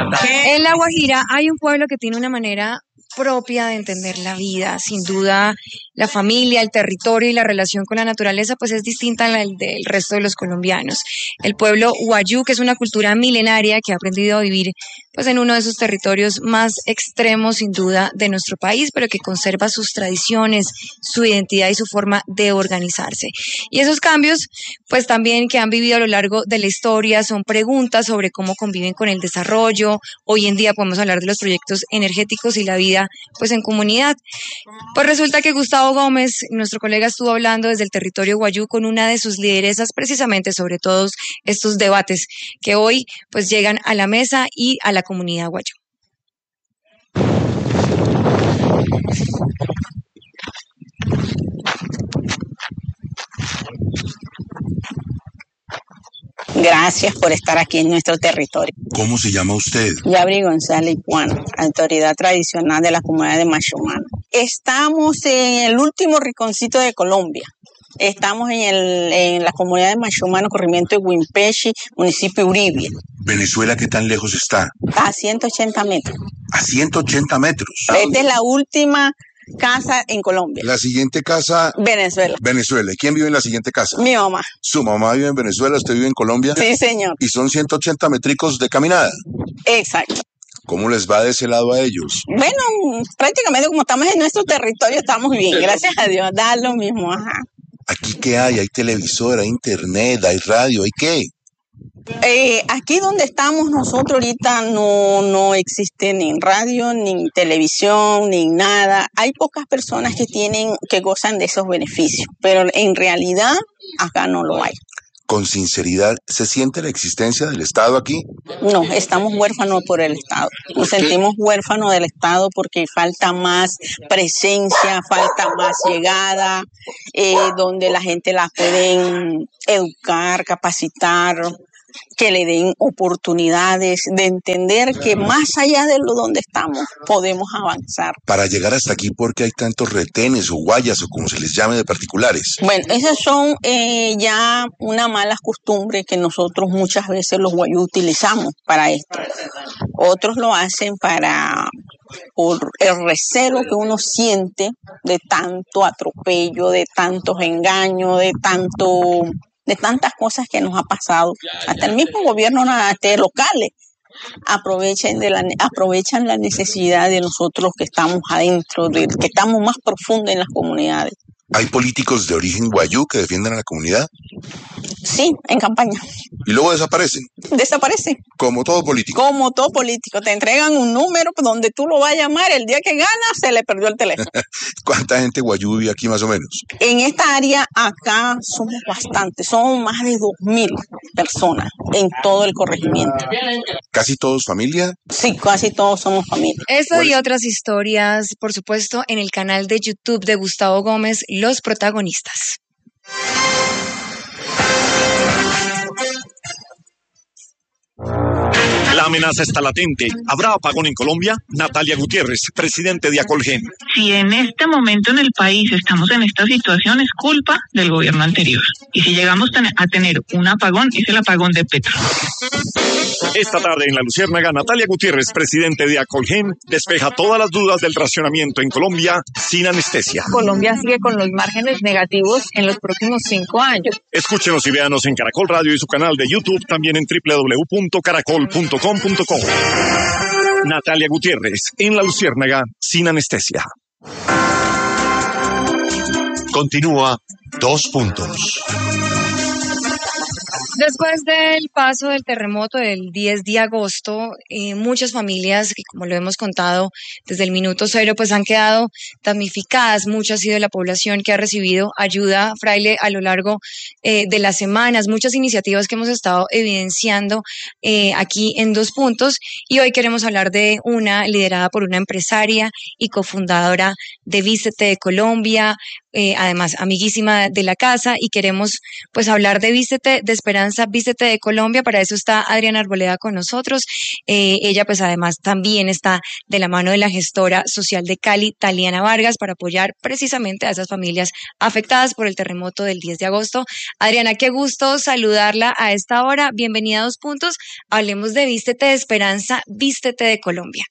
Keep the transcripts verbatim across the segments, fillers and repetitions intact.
En La Guajira hay un pueblo que tiene una manera propia de entender la vida. Sin duda, la familia, el territorio y la relación con la naturaleza pues es distinta a la del resto de los colombianos. El pueblo Wayuu, que es una cultura milenaria que ha aprendido a vivir pues en uno de esos territorios más extremos sin duda de nuestro país, pero que conserva sus tradiciones, su identidad y su forma de organizarse. Y esos cambios pues también que han vivido a lo largo de la historia son preguntas sobre cómo conviven con el desarrollo. Hoy en día podemos hablar de los proyectos energéticos y la vida pues en comunidad. Pues resulta que Gustavo Gómez, nuestro colega, estuvo hablando desde el territorio Wayuu con una de sus lideresas precisamente sobre todos estos debates que hoy pues llegan a la mesa y a la comunidad Wayuu. Gracias por estar aquí en nuestro territorio. ¿Cómo se llama usted? Yabri González Puano, autoridad tradicional de la comunidad de Mashumano. Estamos en el último rinconcito de Colombia. Estamos en, el, en la comunidad de Mashumano, corregimiento de Huimpechi, municipio de Uribia. ¿Venezuela qué tan lejos está? A ciento ochenta metros. ¿A ciento ochenta metros? Esta es la última casa en Colombia. La siguiente casa... Venezuela. Venezuela. ¿Y quién vive en la siguiente casa? Mi mamá. ¿Su mamá vive en Venezuela? ¿Usted vive en Colombia? Sí, señor. ¿Y son ciento ochenta metricos de caminada? Exacto. ¿Cómo les va de ese lado a ellos? Bueno, prácticamente como estamos en nuestro territorio, estamos bien, gracias a Dios, da lo mismo, ajá. ¿Aquí qué hay? ¿Hay televisor, hay internet, hay radio, hay qué? Eh, aquí donde estamos nosotros ahorita no, no existe ni radio, ni televisión, ni nada. Hay pocas personas que tienen, que gozan de esos beneficios, pero en realidad acá no lo hay. Con sinceridad, ¿se siente la existencia del Estado aquí? No, estamos huérfanos por el Estado. Nos sentimos huérfanos del Estado porque falta más presencia, falta más llegada, eh, donde la gente la pueden educar, capacitar, que le den oportunidades de entender que más allá de lo donde estamos podemos avanzar. Para llegar hasta aquí, ¿por qué hay tantos retenes o guayas o como se les llame de particulares? Bueno, esas son eh, ya una mala costumbre que nosotros muchas veces los guayú utilizamos para esto. Otros lo hacen para por el recelo que uno siente de tanto atropello, de tantos engaños, de tanto... de tantas cosas que nos ha pasado. Hasta el mismo gobierno hasta locales aprovechan, de la, aprovechan la necesidad de nosotros que estamos adentro, de, que estamos más profundo en las comunidades. ¿Hay políticos de origen guayú que defiendan a la comunidad? Sí, en campaña. ¿Y luego desaparecen? Desaparecen. Como todo político. Como todo político. Te entregan un número donde tú lo vas a llamar, el día que gana se le perdió el teléfono. ¿Cuánta gente guayú vive aquí más o menos? En esta área acá somos bastantes, somos más de dos mil personas en todo el corregimiento. ¿Casi todos familia? Sí, casi todos somos familia. Eso y otras historias, por supuesto, en el canal de YouTube de Gustavo Gómez, Los Protagonistas. La amenaza está latente. ¿Habrá apagón en Colombia? Natalia Gutiérrez, presidente de Acolgen. Si en este momento en el país estamos en esta situación, es culpa del gobierno anterior. Y si llegamos a tener un apagón, es el apagón de Petro. Esta tarde en La Luciérnaga, Natalia Gutiérrez, presidente de Acolgen, despeja todas las dudas del racionamiento en Colombia sin anestesia. Colombia sigue con los márgenes negativos en los próximos cinco años. Escúchenos y véanos en Caracol Radio y su canal de YouTube, también en doble u doble u doble u punto caracol punto com punto co. Natalia Gutiérrez, en La Luciérnaga, sin anestesia. Continúa Dos Puntos. Después del paso del terremoto del diez de agosto, eh, muchas familias, que como lo hemos contado desde el minuto cero, pues han quedado damnificadas. Mucha ha sido la población que ha recibido ayuda, Fraile, a lo largo eh, de las semanas. Muchas iniciativas que hemos estado evidenciando eh, aquí en Dos Puntos. Y hoy queremos hablar de una liderada por una empresaria y cofundadora de Vístete de Colombia, eh, además amiguísima de la casa. Y queremos pues hablar de Vístete de Esperanza Esperanza Vístete de Colombia. Para eso está Adriana Arboleda con nosotros. Eh, ella pues además también está de la mano de la gestora social de Cali, Taliana Vargas, para apoyar precisamente a esas familias afectadas por el terremoto del diez de agosto. Adriana, qué gusto saludarla a esta hora. Bienvenida a Dos Puntos. Hablemos de Vístete de Esperanza, Vístete de Colombia.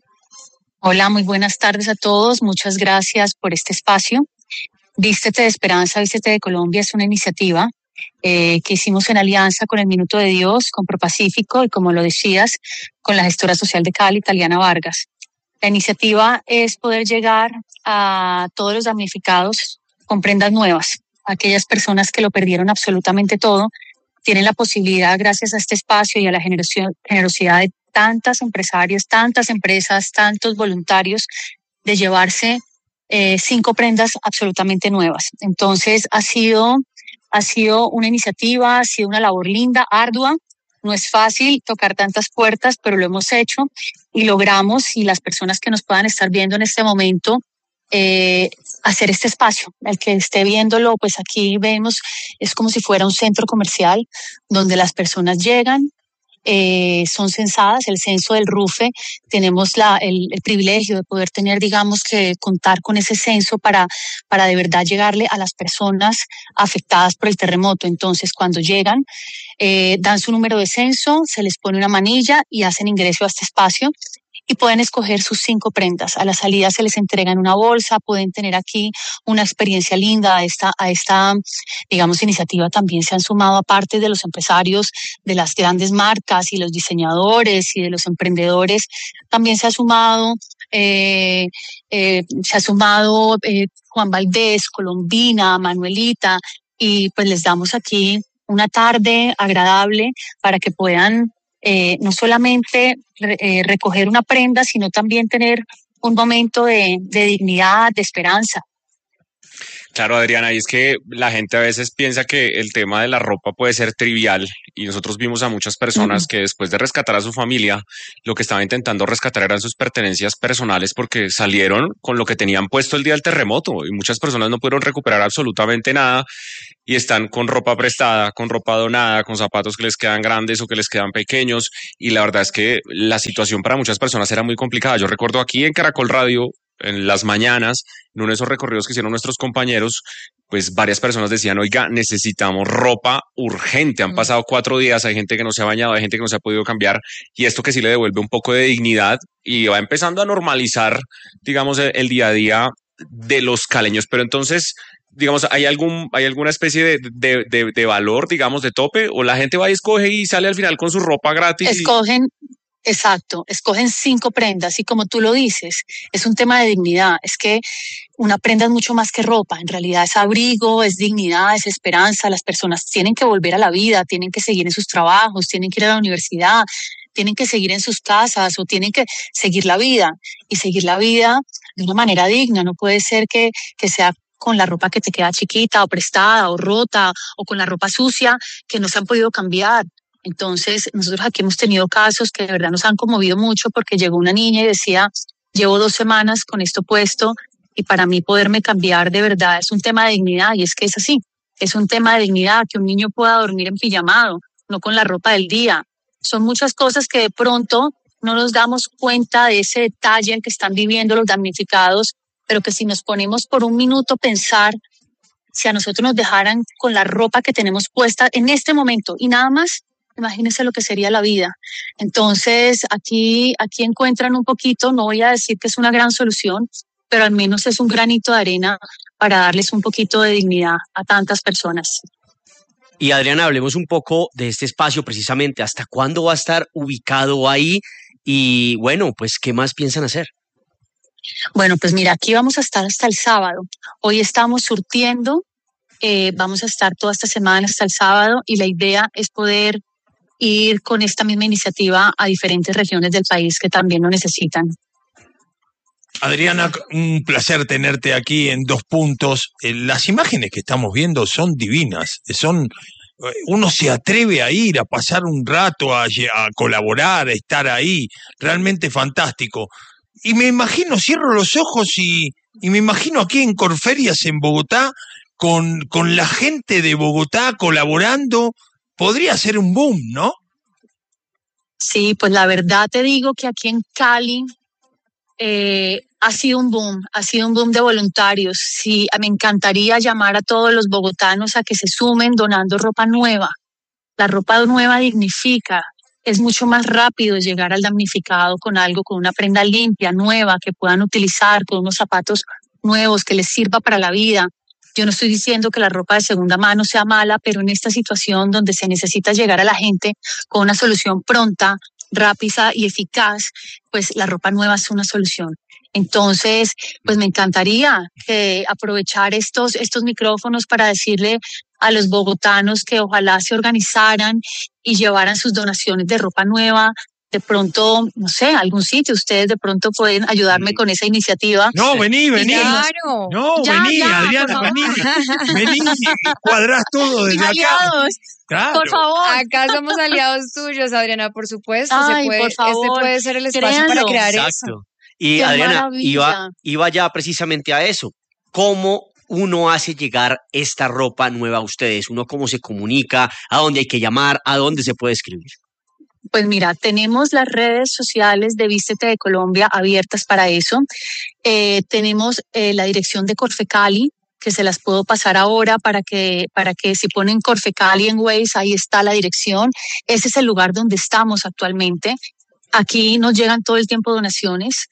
Hola, muy buenas tardes a todos. Muchas gracias por este espacio. Vístete de Esperanza, Vístete de Colombia es una iniciativa eh, que hicimos en alianza con el Minuto de Dios, con ProPacífico y, como lo decías, con la gestora social de Cali, Taliana Vargas. La iniciativa es poder llegar a todos los damnificados con prendas nuevas. Aquellas personas que lo perdieron absolutamente todo tienen la posibilidad, gracias a este espacio y a la generosidad de tantas empresarios, tantas empresas, tantos voluntarios, de llevarse eh, cinco prendas absolutamente nuevas. Entonces ha sido, ha sido una iniciativa, ha sido una labor linda, ardua. No es fácil tocar tantas puertas, pero lo hemos hecho y logramos, y las personas que nos puedan estar viendo en este momento, eh, hacer este espacio. El que esté viéndolo, pues aquí vemos, es como si fuera un centro comercial donde las personas llegan, Eh, son censadas, el censo del RUFE. Tenemos la, el, el privilegio de poder tener, digamos, que contar con ese censo para, para de verdad llegarle a las personas afectadas por el terremoto. Entonces, cuando llegan, eh, dan su número de censo, se les pone una manilla y hacen ingreso a este espacio y pueden escoger sus cinco prendas. A la salida se les entrega en una bolsa, pueden tener aquí una experiencia linda. A esta, a esta, digamos, iniciativa también se han sumado, aparte de los empresarios de las grandes marcas y los diseñadores y de los emprendedores, también se ha sumado, eh, eh, se ha sumado eh, Juan Valdés, Colombina, Manuelita, y pues les damos aquí una tarde agradable para que puedan Eh, no solamente eh, recoger una prenda, sino también tener un momento de, de dignidad, de esperanza. Claro, Adriana, y es que la gente a veces piensa que el tema de la ropa puede ser trivial, y nosotros vimos a muchas personas que después de rescatar a su familia, lo que estaba intentando rescatar eran sus pertenencias personales, porque salieron con lo que tenían puesto el día del terremoto, y muchas personas no pudieron recuperar absolutamente nada y están con ropa prestada, con ropa donada, con zapatos que les quedan grandes o que les quedan pequeños, y la verdad es que la situación para muchas personas era muy complicada. Yo recuerdo aquí en Caracol Radio, en las mañanas, en uno de esos recorridos que hicieron nuestros compañeros, pues varias personas decían, oiga, necesitamos ropa urgente, han mm. pasado cuatro días, hay gente que no se ha bañado, hay gente que no se ha podido cambiar, y esto que sí le devuelve un poco de dignidad y va empezando a normalizar, digamos, el, el día a día de los caleños. Pero entonces, digamos, ¿hay algún, hay alguna especie de, de, de, de valor, digamos, de tope? ¿O la gente va y escoge y sale al final con su ropa gratis? Escogen... Exacto, escogen cinco prendas y, como tú lo dices, es un tema de dignidad. Es que una prenda es mucho más que ropa, en realidad es abrigo, es dignidad, es esperanza. Las personas tienen que volver a la vida, tienen que seguir en sus trabajos, tienen que ir a la universidad, tienen que seguir en sus casas o tienen que seguir la vida y seguir la vida de una manera digna. No puede ser que, que sea con la ropa que te queda chiquita o prestada o rota o con la ropa sucia que no se han podido cambiar. Entonces, nosotros aquí hemos tenido casos que de verdad nos han conmovido mucho, porque llegó una niña y decía, llevo dos semanas con esto puesto y para mí poderme cambiar de verdad es un tema de dignidad, y es que es así, es un tema de dignidad que un niño pueda dormir en pijamado, no con la ropa del día. Son muchas cosas que de pronto no nos damos cuenta de ese detalle en que están viviendo los damnificados, pero que si nos ponemos por un minuto a pensar, si a nosotros nos dejaran con la ropa que tenemos puesta en este momento y nada más, imagínense lo que sería la vida. Entonces, aquí, aquí encuentran un poquito, no voy a decir que es una gran solución, pero al menos es un granito de arena para darles un poquito de dignidad a tantas personas. Y Adriana, hablemos un poco de este espacio precisamente. ¿Hasta cuándo va a estar ubicado ahí? Y bueno, pues, ¿qué más piensan hacer? Bueno, pues mira, aquí vamos a estar hasta el sábado. Hoy estamos surtiendo, eh, vamos a estar toda esta semana hasta el sábado, y la idea es poder ir con esta misma iniciativa a diferentes regiones del país que también lo necesitan. Adriana, un placer tenerte aquí en Dos Puntos. Las imágenes que estamos viendo son divinas, son, uno se atreve a ir, a pasar un rato, a, a colaborar, a estar ahí, realmente fantástico. Y me imagino, cierro los ojos y, y me imagino aquí en Corferias, en Bogotá, con, con la gente de Bogotá colaborando. podría ser un boom, ¿no? Sí, pues la verdad te digo que aquí en Cali eh, ha sido un boom, ha sido un boom de voluntarios. Sí, me encantaría llamar a todos los bogotanos a que se sumen donando ropa nueva. La ropa nueva dignifica, es mucho más rápido llegar al damnificado con algo, con una prenda limpia, nueva, que puedan utilizar, con unos zapatos nuevos, que les sirva para la vida. Yo no estoy diciendo que la ropa de segunda mano sea mala, pero en esta situación donde se necesita llegar a la gente con una solución pronta, rápida y eficaz, pues la ropa nueva es una solución. Entonces, pues me encantaría que aprovechar estos, estos micrófonos para decirle a los bogotanos que ojalá se organizaran y llevaran sus donaciones de ropa nueva. De pronto, no sé, algún sitio, ustedes de pronto pueden ayudarme con esa iniciativa. No, vení, vení. Claro. No, Ya, vení, ya, Adriana, por vení. favor. Vení y cuadrás todo desde acá. Aliados, Claro. por favor. Acá somos aliados tuyos, Adriana, por supuesto. Ay, se puede, por favor, este puede ser el espacio créanlo. para crear eso. Exacto. Y Qué Adriana, maravilla. iba, iba ya precisamente a eso. ¿Cómo uno hace llegar esta ropa nueva a ustedes? ¿Uno cómo se comunica? ¿A dónde hay que llamar? ¿A dónde se puede escribir? Pues mira, tenemos las redes sociales de Vístete de Colombia abiertas para eso. Eh, tenemos eh, la dirección de Corfecali, que se las puedo pasar ahora para que, para que si ponen Corfecali en Waze, ahí está la dirección. Ese es el lugar donde estamos actualmente. Aquí nos llegan todo el tiempo donaciones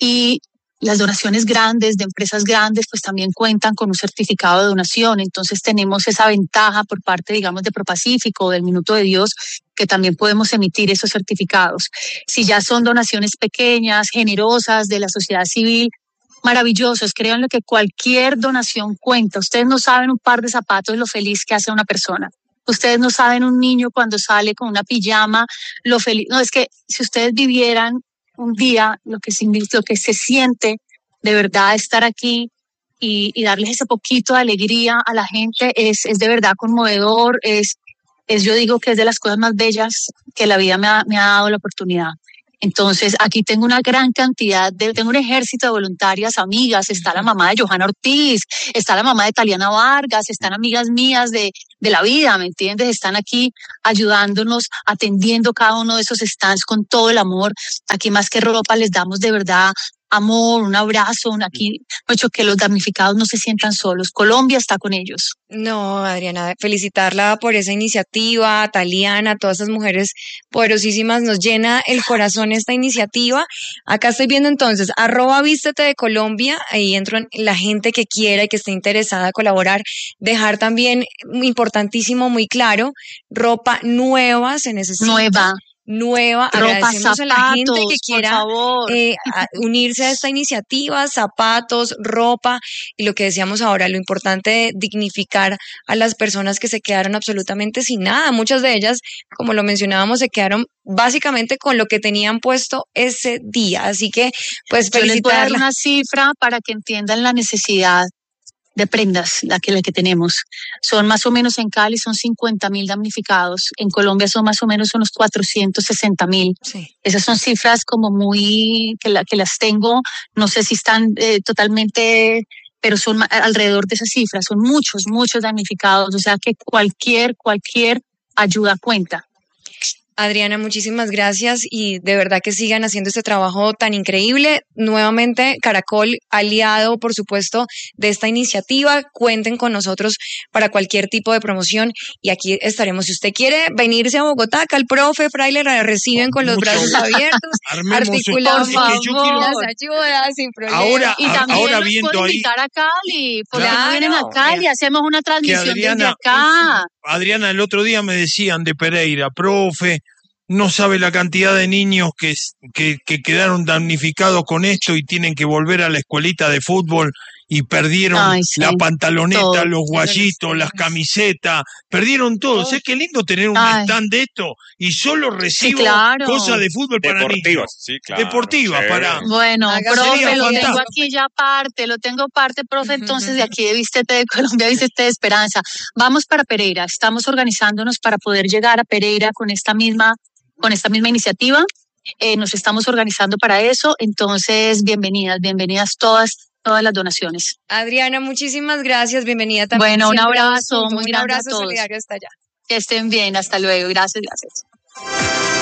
y las donaciones grandes de empresas grandes pues también cuentan con un certificado de donación. Entonces tenemos esa ventaja por parte, digamos, de ProPacífico o del Minuto de Dios, que también podemos emitir esos certificados. Si ya son donaciones pequeñas, generosas de la sociedad civil, maravillosos. Créanlo que cualquier donación cuenta. Ustedes no saben un par de zapatos lo feliz que hace una persona. Ustedes no saben un niño cuando sale con una pijama, lo feliz. No, es que si ustedes vivieran un día lo que, lo que se siente de verdad estar aquí y, y darles ese poquito de alegría a la gente, es, es de verdad conmovedor, es, es, yo digo que es de las cosas más bellas que la vida me ha, me ha dado la oportunidad. Entonces, aquí tengo una gran cantidad, de, tengo un ejército de voluntarias, amigas, está la mamá de Johanna Ortiz, está la mamá de Taliana Vargas, están amigas mías de, de la vida, ¿me entiendes? Están aquí ayudándonos, atendiendo cada uno de esos stands con todo el amor. Aquí más que ropa les damos de verdad amor, un abrazo, un aquí, mucho que los damnificados no se sientan solos. Colombia está con ellos. No, Adriana, felicitarla por esa iniciativa, a Taliana, a todas esas mujeres poderosísimas, nos llena el corazón esta iniciativa. Acá estoy viendo entonces, arroba Vístete de Colombia, ahí entro en la gente que quiera y que esté interesada en colaborar, dejar también, importantísimo, muy claro, ropa nueva se necesita. Nueva. nueva, ropa, agradecemos zapatos, a la gente que quiera eh, a unirse a esta iniciativa, zapatos, ropa y lo que decíamos ahora, lo importante de dignificar a las personas que se quedaron absolutamente sin nada. Muchas de ellas, como lo mencionábamos, se quedaron básicamente con lo que tenían puesto ese día, así que pues felicitarla. Yo les voy a dar una cifra para que entiendan la necesidad de prendas, la que, la que tenemos. Son más o menos en Cali, son cincuenta mil damnificados. En Colombia son más o menos unos cuatrocientos sesenta mil. Sí. Esas son cifras como muy, que, la, que las tengo, no sé si están eh, totalmente, pero son alrededor de esas cifras. Son muchos, muchos damnificados. O sea que cualquier, cualquier ayuda cuenta. Adriana, muchísimas gracias y de verdad que sigan haciendo este trabajo tan increíble. Nuevamente, Caracol, aliado, por supuesto, de esta iniciativa. Cuenten con nosotros para cualquier tipo de promoción y aquí estaremos. Si usted quiere venirse a Bogotá, acá el profe Fraile la reciben con los Mucho. brazos abiertos, articulados, por favor. las ayudas sin problema. Ahora, Y también ahora nos viendo pueden ahí- invitar a Cali, porque Claro. no vienen a Cali, hacemos una que transmisión desde Adriana, acá. Adriana, el otro día me decían de Pereira, profe, no sabe la cantidad de niños que, que, que quedaron damnificados con esto y tienen que volver a la escuelita de fútbol y perdieron Ay, sí, la pantaloneta, todo. los guayitos, las camisetas, perdieron todo. Todo. ¿Sabes qué lindo tener un Ay. stand de esto? Y solo recibo claro. cosas de fútbol para niños. Deportivas, sí, claro. Deportivas, sí. para... Bueno, Haga profe, sería lo tengo fantástico. aquí ya aparte, lo tengo aparte, profe, entonces de aquí de Vístete de Colombia, Vístete de Esperanza. Vamos para Pereira, estamos organizándonos para poder llegar a Pereira con esta misma, con esta misma iniciativa. Eh, nos estamos organizando para eso, entonces bienvenidas, bienvenidas todas, todas las donaciones. Adriana, muchísimas gracias, bienvenida también. Bueno, un siempre a Dos abrazo Puntos. muy Un grande a abrazo todos. solidario hasta allá. Que estén bien, hasta luego. Gracias, gracias.